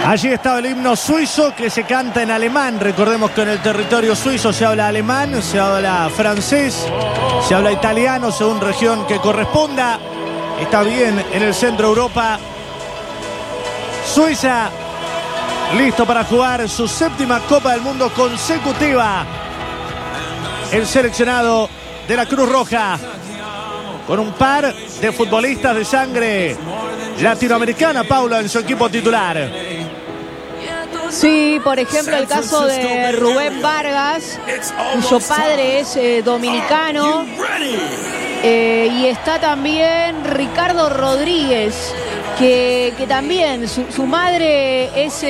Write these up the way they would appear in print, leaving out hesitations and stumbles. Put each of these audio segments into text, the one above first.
Allí estaba el himno suizo que se canta en alemán. Recordemos que en el territorio suizo se habla alemán, se habla francés, se habla italiano según región que corresponda. Está bien en el centro de Europa. Suiza listo para jugar su séptima Copa del Mundo consecutiva. El seleccionado de la Cruz Roja, con un par de futbolistas de sangre latinoamericana, Paula, en su equipo titular. Sí, por ejemplo, el caso de Rubén Vargas, cuyo padre es dominicano. Y está también Ricardo Rodríguez, que también su padre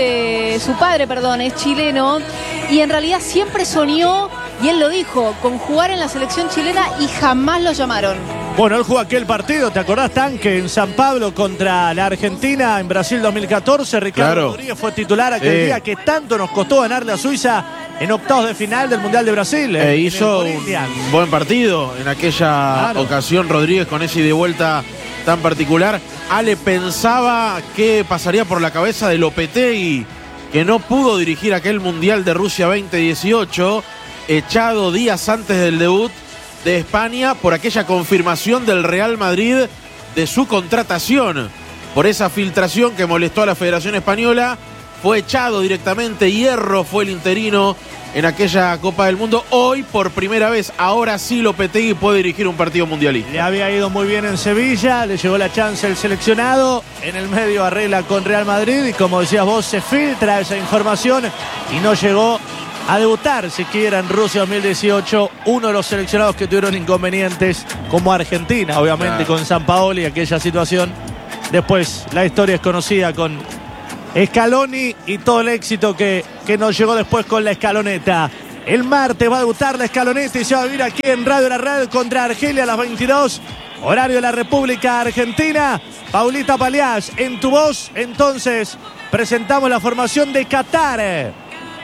es chileno, y en realidad siempre soñó, y él lo dijo, con jugar en la selección chilena, y jamás lo llamaron. Bueno, él jugó aquel partido, ¿te acordás, Tanque? En San Pablo contra la Argentina en Brasil 2014. Ricardo Rodríguez fue titular aquel día que tanto nos costó ganarle a Suiza en octavos de final del Mundial de Brasil. Hizo un buen partido en aquella ocasión Rodríguez, con ese ida y vuelta tan particular. Ale pensaba que pasaría por la cabeza de Lopetegui, que no pudo dirigir aquel Mundial de Rusia 2018, echado días antes del debut de España por aquella confirmación del Real Madrid de su contratación. Por esa filtración que molestó a la Federación Española, fue echado directamente. Hierro fue el interino en aquella Copa del Mundo. Hoy, por primera vez, ahora sí Lopetegui puede dirigir un partido mundialista. Le había ido muy bien en Sevilla, le llegó la chance el seleccionado, en el medio arregla con Real Madrid y, como decías vos, se filtra esa información y no llegó a debutar siquiera en Rusia 2018, uno de los seleccionados que tuvieron inconvenientes, como Argentina, obviamente, con Sampaoli y aquella situación. Después la historia es conocida con Scaloni y todo el éxito que nos llegó después con la escaloneta. El martes va a debutar la escaloneta y se va a vivir aquí en Radio La Red contra Argelia a las 22, horario de la República Argentina. Paulita Paliás, en tu voz, entonces presentamos la formación de Qatar.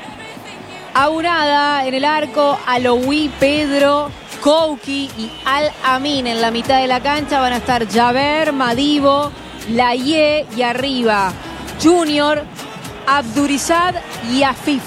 Aunada en el arco, Aloui, Pedro, Kouki y Al-Amin. En la mitad de la cancha van a estar Jaber, Madibo, Laye, y arriba Junior, Abdurizad y Afif.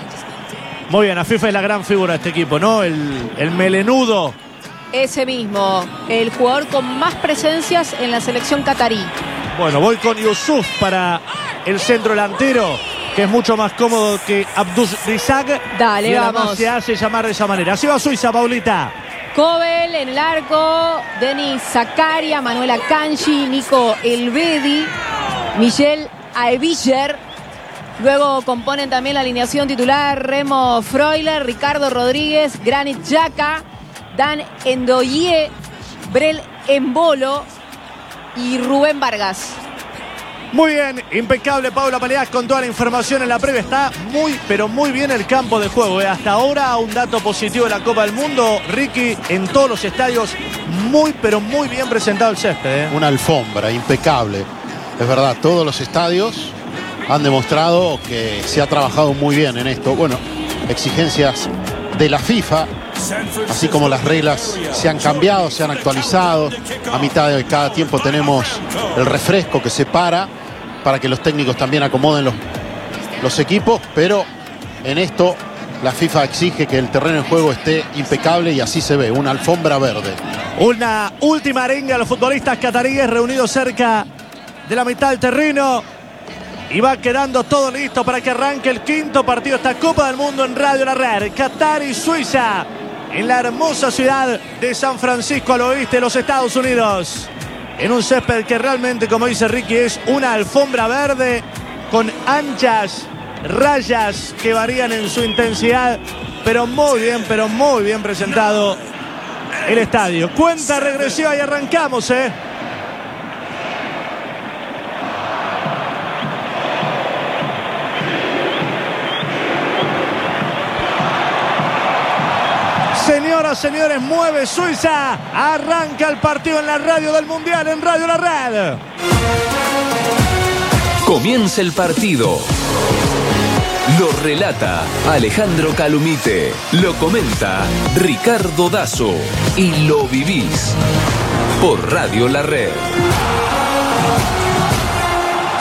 Muy bien, Afif es la gran figura de este equipo, ¿no? El melenudo. Ese mismo, el jugador con más presencias en la selección catarí. Bueno, voy con Yusuf para el centro delantero, que es mucho más cómodo que Abdurizag. Dale, y vamos. Se hace llamar de esa manera. Así va Suiza, Paulita. Kobel en el arco, Denis Zakaria, Manuel Akanji, Nico Elvedi, Michel Aebiller. Luego componen también la alineación titular Remo Freuler, Ricardo Rodríguez, Granit Xhaka, Dan Ndoye, Brel Embolo y Rubén Vargas. Muy bien, impecable Paula Paliás con toda la información en la previa. Está muy, pero muy bien el campo de juego. Hasta ahora un dato positivo de la Copa del Mundo, Ricky, en todos los estadios, muy, pero muy bien presentado el césped. Una alfombra impecable. Es verdad, todos los estadios han demostrado que se ha trabajado muy bien en esto. Bueno, exigencias de la FIFA, así como las reglas se han cambiado, se han actualizado. A mitad de cada tiempo tenemos el refresco que separa para que los técnicos también acomoden los equipos, pero en esto la FIFA exige que el terreno de juego esté impecable y así se ve, una alfombra verde. Una última arenga a los futbolistas cataríes reunidos cerca de la mitad del terreno y va quedando todo listo para que arranque el quinto partido de esta Copa del Mundo en Radio La Red. Qatar y Suiza en la hermosa ciudad de San Francisco al oeste de los Estados Unidos. En un césped que realmente, como dice Ricky, es una alfombra verde con anchas rayas que varían en su intensidad, pero muy bien presentado el estadio. Cuenta regresiva y arrancamos, Señoras, señores, mueve Suiza. Arranca el partido en la radio del Mundial, en Radio La Red. Comienza el partido. Lo relata Alejandro Calumite. Lo comenta Ricardo Dazo. Y lo vivís por Radio La Red.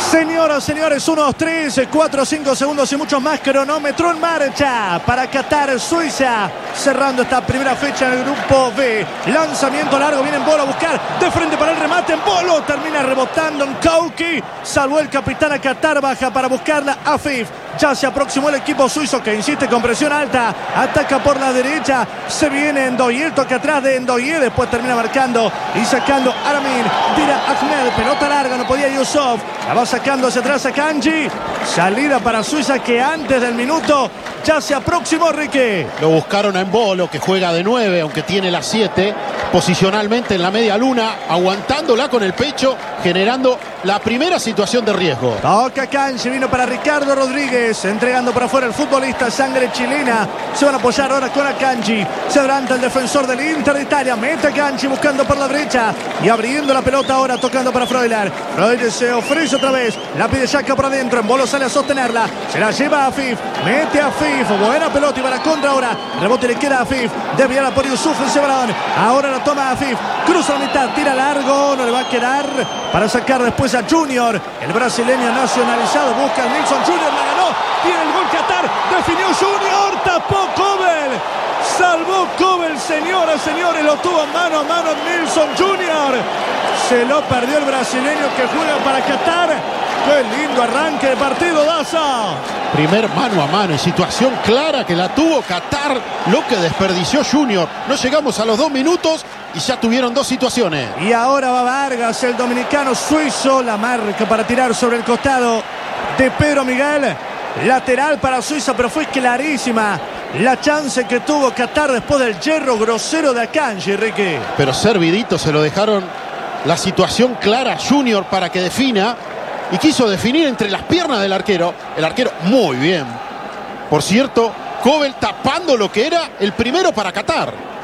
Señoras, señores, 1, 2, 3, 4, 5 segundos y muchos más. Cronómetro en marcha para Qatar, Suiza. Cerrando esta primera fecha en el grupo B. Lanzamiento largo, viene Embolo a buscar de frente para el remate. Embolo termina rebotando en Kauki. Salvó el capitán a Qatar, baja para buscarla Afif. Ya se aproximó el equipo suizo que insiste con presión alta. Ataca por la derecha. Se viene Endoye. El toque atrás de Endoye. Después termina marcando y sacando Aramin. Tira Ahmed. Pelota larga. No podía Yusuf. La va sacando hacia atrás a Kanji. Salida para Suiza que antes del minuto ya se aproximó Ricky. Lo buscaron a Embolo, que juega de 9, aunque tiene la 7. Posicionalmente en la media luna. Aguantándola con el pecho. Generando la primera situación de riesgo. Toca Kanji. Vino para Ricardo Rodríguez. Entregando para afuera el futbolista. Sangre chilena. Se van a apoyar ahora con Akanji. Se adelanta el defensor del Inter de Italia. Mete a Kanji buscando por la derecha. Y abriendo la pelota ahora. Tocando para Freuler. Freuler se ofrece otra vez. La pide Xhaka por adentro. Embolo sale a sostenerla. Se la lleva a Afif. Mete a Afif. Buena pelota y va a la contra ahora. Rebote le queda a Afif. Desviada por Yusuf el Cebrón. Ahora la toma Afif. Cruza la mitad. Tira largo. No le va a quedar. Para sacar después a Junior. El brasileño nacionalizado. Busca a Nilsson Junior. La ganó. Tiene el gol Qatar. Definió Junior. Tapó Kobel. Salvó Kobel, señoras, señores. Lo tuvo mano a mano Nilsson Junior. Se lo perdió el brasileño que juega para Qatar. Qué lindo arranque de partido, Daza. Primer mano a mano y situación clara que la tuvo Qatar. Lo que desperdició Junior. No llegamos a los 2 minutos y ya tuvieron 2 situaciones. Y ahora va Vargas, el dominicano suizo. La marca para tirar sobre el costado de Pedro Miguel. Lateral para Suiza, pero fue clarísima la chance que tuvo Qatar después del hierro grosero de Akanji, Ricky. Pero servidito se lo dejaron la situación clara a Junior para que defina. Y quiso definir entre las piernas del arquero. El arquero muy bien. Por cierto, Kobel tapando lo que era el primero para Qatar.